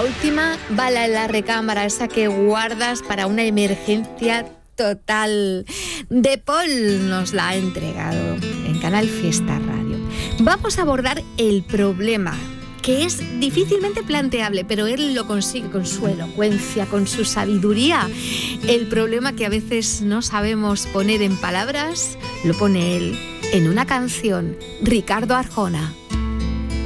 última bala en la recámara, esa que guardas para una emergencia total. De Paul nos la ha entregado en Canal Fiesta Radio. Vamos a abordar el problema, que es difícilmente planteable, pero él lo consigue con su elocuencia, con su sabiduría. El problema que a veces no sabemos poner en palabras, lo pone él en una canción. Ricardo Arjona.